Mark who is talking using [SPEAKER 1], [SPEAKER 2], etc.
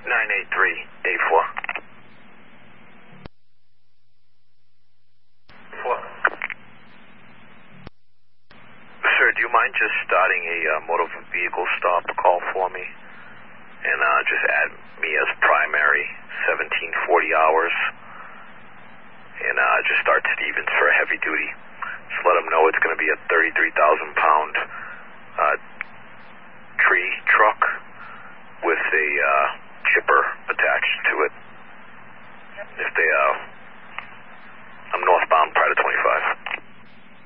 [SPEAKER 1] 983, day 4. 4. Sir, do you mind just starting a motor vehicle stop call for me? And just add me as primary, 1740 hours. And just start Stevens for a heavy duty. Just let them know it's going to be a 33,000 pound